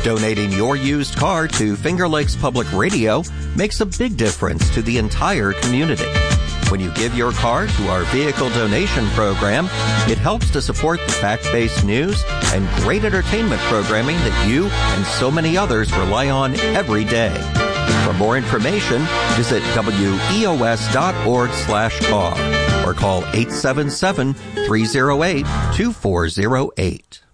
Donating your used car to Finger Lakes Public Radio makes a big difference to the entire community. When you give your car to our vehicle donation program, it helps to support the fact-based news and great entertainment programming that you and so many others rely on every day. For more information, visit weos.org/car or call 877-308-2408.